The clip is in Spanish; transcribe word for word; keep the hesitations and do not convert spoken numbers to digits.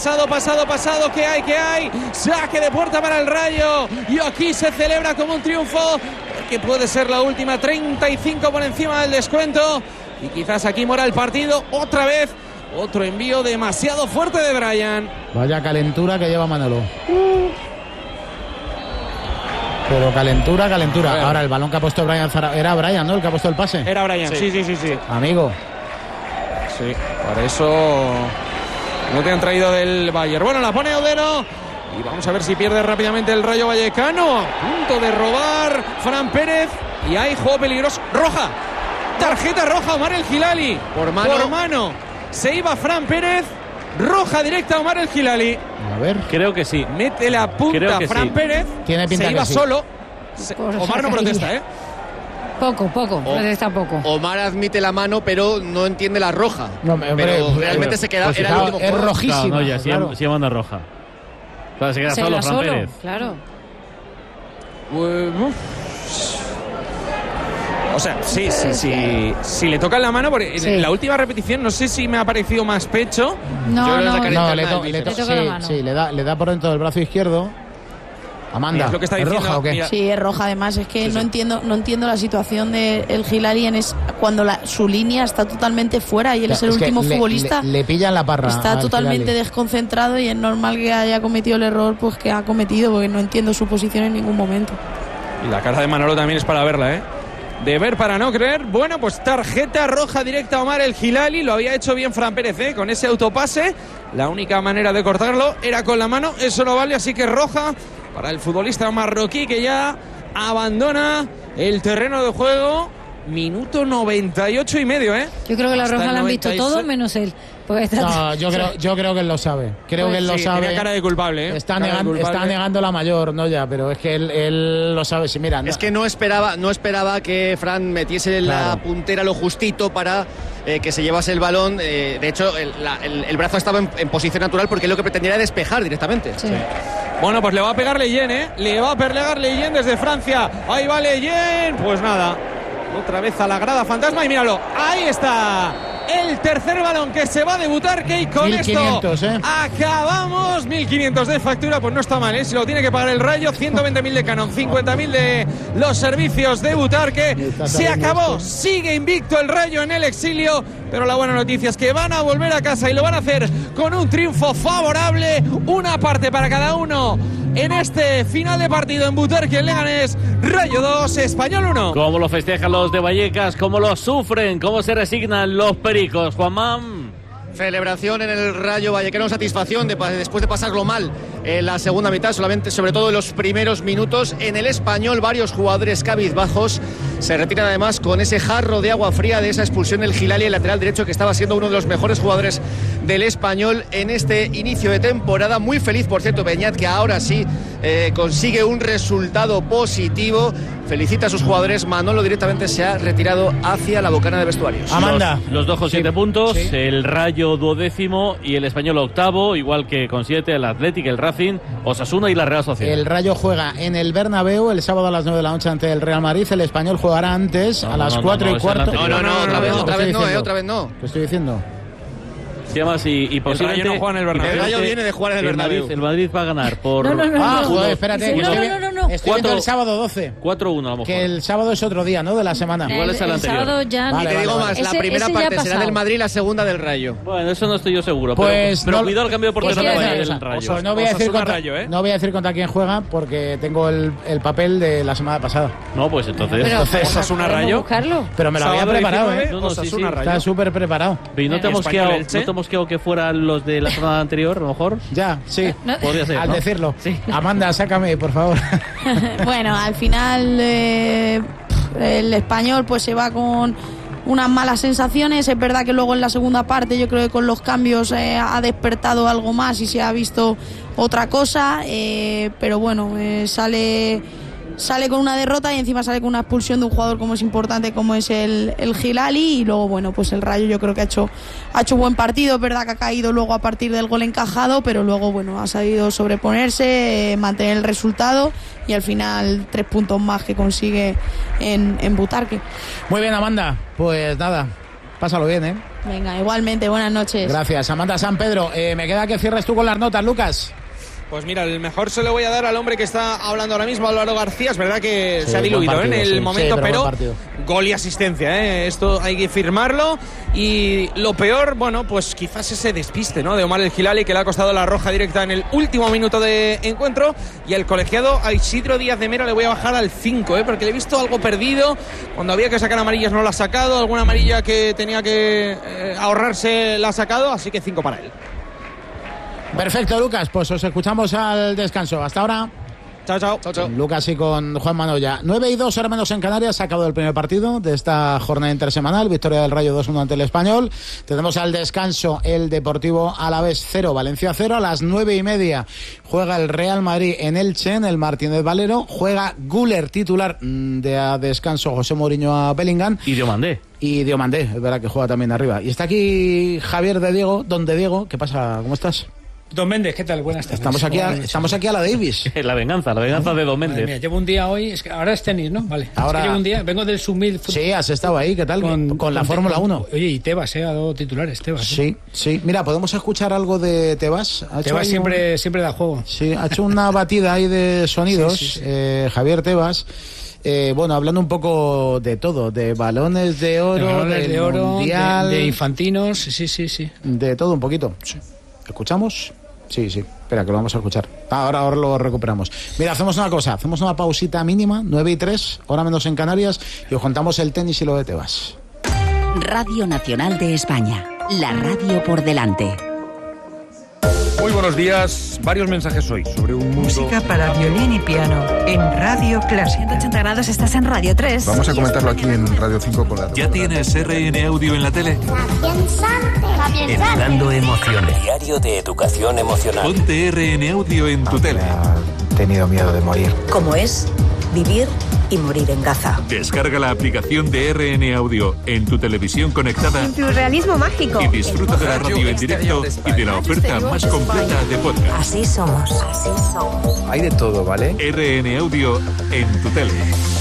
pasado, pasado, pasado. ¿Qué hay? ¿Qué hay? Saque de puerta para el Rayo. Y aquí se celebra como un triunfo, que puede ser la última. Treinta y cinco por encima del descuento. Y quizás aquí muera el partido otra vez. Otro envío demasiado fuerte de Brian. Vaya calentura que lleva Manolo. Pero calentura, calentura. Ahora el balón que ha puesto Brian Zara... Era Brian, ¿no? El que ha puesto el pase. Era Brian, sí, sí, sí, sí. sí. Amigo. Sí, por eso no te han traído del Bayern. Bueno, la pone Odero. Y vamos a ver si pierde rápidamente el Rayo Vallecano. A punto de robar Fran Pérez. Y hay juego peligroso. Roja. Tarjeta roja, Omar El Hilali. Por mano. Por mano. Se iba Fran Pérez. Roja directa a Omar El Hilali. A ver. Creo que sí. Mete la punta Fran sí. Pérez. Tiene pinta se iba que sí. solo. Se... Omar no protesta, ¿eh? Poco, poco, o, protesta poco. Omar admite la mano, pero no entiende la roja. No, hombre, pero hombre, realmente hombre, se queda. pues era claro, el último es juego. rojísima. Claro, no, ya claro. sí manda roja. Claro, se queda se solo Fran solo, Pérez. Claro. Uh, O sea, sí, sí, sí. Si le tocan la mano, porque sí. en la última repetición no sé si me ha parecido más pecho. No, Yo no, no, no le, to, le, le to, toca sí, la mano. Sí, le da, le da por dentro del brazo izquierdo. Amanda, es lo que está ¿es diciendo, roja o qué? mira. Sí, es roja. Además, es que sí, no sí. entiendo no entiendo la situación de el Hilali en es cuando la, su línea está totalmente fuera y él O es sea, el es último le, futbolista. Le, le pillan la parra. Está totalmente Hilali. desconcentrado y es normal que haya cometido el error pues que ha cometido, porque no entiendo su posición en ningún momento. Y la cara de Manolo también es para verla, ¿eh? De ver para no creer. Bueno, pues tarjeta roja directa a Omar El Hilali. Lo había hecho bien Fran Pérez, ¿eh? Con ese autopase. La única manera de cortarlo era con la mano. Eso no vale, así que roja para el futbolista marroquí, que ya abandona el terreno de juego. Minuto noventa y ocho y medio, ¿eh? Yo creo que la Hasta roja el la han visto noventa y seis. todos menos él. Está... No, yo creo, yo creo que él lo sabe. Creo Pues que él lo sí, sabe. tiene cara de culpable, ¿eh? Está, Cara de negando, culpable. está negando la mayor, no ya, pero es que él, él lo sabe. Sí, mira, no. Es que no esperaba, no esperaba que Fran metiese Claro. la puntera lo justito para eh, que se llevase el balón. Eh, de hecho, el, la, el, el brazo estaba en, en posición natural porque lo que pretendía era despejar directamente. Sí. Sí. Bueno, pues le va a pegar Leyen, ¿eh? Le va a pegar Leyen desde Francia. Ahí va Leyen. Pues nada. Otra vez a la grada fantasma y míralo. Ahí está. El tercer balón que se va a debutar, que y con mil quinientos, esto ¿eh? acabamos. Mil quinientos de factura, pues no está mal, ¿eh? Si lo tiene que pagar el Rayo, ciento veinte mil de Canon, cincuenta mil de los servicios de Butarque. Se acabó, sigue invicto el Rayo en el exilio, pero la buena noticia es que van a volver a casa y lo van a hacer con un triunfo favorable, una parte para cada uno en este final de partido en Butarque, en Leganés. Rayo dos, Español uno. ¿Cómo lo festejan los de Vallecas? ¿Cómo lo sufren? ¿Cómo se resignan los pericos, Juanmán? Celebración en el Rayo Vallecano, satisfacción de, después de pasarlo mal en la segunda mitad, solamente, sobre todo en los primeros minutos. En el Español, varios jugadores cabizbajos se retiran además con ese jarro de agua fría de esa expulsión del Hilali, el lateral derecho, que estaba siendo uno de los mejores jugadores del Español en este inicio de temporada. Muy feliz, por cierto, Beñat, que ahora sí eh, consigue un resultado positivo. Felicita a sus jugadores. Manolo directamente se ha retirado hacia la bocana de vestuarios. Amanda. Los, los dos con siete Sí. puntos, Sí. el Rayo duodécimo y el Español octavo, igual que con siete el Athletic, el Racing, Osasuna y la Real Sociedad. El Rayo juega en el Bernabéu el sábado a las nueve de la noche ante el Real Madrid. El Español jugará antes, No, a las no, no, cuatro no, y es cuarto. el No, no, no, otra vez, ¿qué otra estoy vez no, eh, diciendo? otra vez no. ¿Qué estoy diciendo? Se llama así y posiblemente Rayo no juega en el Bernabéu. El Rayo viene de jugar en el Bernabéu. Madrid, el Madrid va a ganar por No, no, no, Ah, no. joder, espérate. No, que no, estoy, no, no, no. estoy viendo Cuatro- el sábado doce. cuatro uno a lo mejor. Que el sábado es otro día, ¿no? De la semana. Igual es el el anterior. sábado ya Vale, Y te vale, digo vale. más, la Ese- primera ese ya ha parte será pasado. del Madrid y la segunda del Rayo. Bueno, eso no estoy yo seguro. Pues pero pero no- cuidado el cambio de portero Pues no voy a vaya decir del una cosa. Rayo. Pues no voy a decir Osasuna contra, Rayo, ¿eh? no voy a decir contra quién juega porque tengo el, el papel de la semana pasada. No, pues entonces. Pero Osasuna podemos Rayo. buscarlo. Pero me lo había Sábado preparado, diecinueve, ¿eh? No, no, sí, Osasuna sí. Rayo. Está súper preparado. ¿Y no te, hemos Español, quedado, Elche. no te hemos quedado que fueran los de la jornada anterior, a lo mejor? Ya, sí. No- Podría ser, Al ¿no? decirlo. Sí. Amanda, sácame, por favor. Bueno, al final eh, el Español pues se va con unas malas sensaciones. Es verdad que luego en la segunda parte yo creo que con los cambios eh, ha despertado algo más y se ha visto otra cosa, eh, pero bueno, eh, sale sale con una derrota y encima sale con una expulsión de un jugador como es importante como es el, el Hilali. Y luego bueno, pues el Rayo yo creo que ha hecho ha hecho buen partido. Es verdad que ha caído luego a partir del gol encajado, pero luego bueno, ha sabido sobreponerse, eh, mantener el resultado y al final tres puntos más que consigue en, en Butarque. Muy bien, Amanda. Pues nada, pásalo bien, ¿eh? Venga, igualmente, buenas noches. Gracias, Amanda San Pedro. Eh, me queda que cierres tú con las notas, Lucas. Pues mira, el mejor se lo voy a dar al hombre que está hablando ahora mismo, Álvaro García. Es verdad que Sí, se ha diluido buen partido, ¿eh? en el sí. momento, Sí, pero pero, buen gol y asistencia. ¿eh? Esto hay que firmarlo. Y lo peor, bueno, pues quizás ese despiste, ¿no? de Omar El Hilali, que le ha costado la roja directa en el último minuto de encuentro. Y el colegiado a Isidro Díaz de Mera le voy a bajar al cinco, ¿eh? porque le he visto algo perdido. Cuando había que sacar amarillas no la ha sacado. Alguna amarilla que tenía que eh, ahorrarse la ha sacado. Así que cinco para él. Perfecto, Lucas, pues os escuchamos al descanso. Hasta ahora. Chao, chao. Chao, chao. Lucas y con Juan Manoya. nueve y dos, ahora menos en Canarias. Se ha acabado el primer partido de esta jornada intersemanal. Victoria del Rayo dos uno ante el Español. Tenemos al descanso el Deportivo Alavés cero, Valencia cero. A las nueve y media juega el Real Madrid en Elche, en el Martínez Valero. Juega Güler, titular de a descanso José Mourinho a Bellingham. Y Diomandé. Y Diomandé, es verdad que juega también arriba. Y está aquí Javier de Diego. Don de Diego, ¿qué pasa? ¿Cómo estás? Don Méndez, ¿qué tal? Buenas tardes. Estamos aquí a, estamos aquí a la Davis. La venganza, la venganza de Don Méndez. Madre mía, llevo un día hoy, es que ahora es tenis, ¿no? Vale. Ahora- Es que llevo un día, vengo del Submil Fut- Sí, has estado ahí, ¿qué tal? Con, con la Fórmula uno. Oye, y Tebas, ¿eh? Ha dado titulares, Tebas. ¿eh? Sí, sí. Mira, ¿podemos escuchar algo de Tebas? Ha hecho Tebas ahí siempre, un- siempre da juego. Sí, ha hecho una batida ahí de sonidos, Sí, sí, sí. eh, Javier Tebas. Eh, bueno, hablando un poco de todo, de balones de oro, De balones del de oro, mundial, de, de infantinos, sí, sí, sí. de todo un poquito. ¿Escuchamos? Sí, sí. Espera, que lo vamos a escuchar. Ah, ahora, ahora lo recuperamos. Mira, hacemos una cosa. Hacemos una pausita mínima, nueve y tres, hora menos en Canarias, y os contamos el tenis y lo de Tebas. Radio Nacional de España. La radio por delante. Muy buenos días. Varios mensajes hoy sobre un mundo... Música para violín y piano en Radio Clásica. ciento ochenta grados, estás en Radio tres. Vamos a comentarlo aquí en Radio cinco con la... ¿Ya tienes R N Audio en la tele? Educando emociones. Diario de Educación Emocional. Ponte R N Audio en tu tele. He tenido miedo de morir. Como es vivir y morir en Gaza. Descarga la aplicación de R N Audio en tu televisión conectada. En tu realismo mágico. Y disfruta de la radio en directo y de la oferta más completa de podcast. Así somos. Así somos. Hay de todo, ¿vale? R N Audio en tu tele.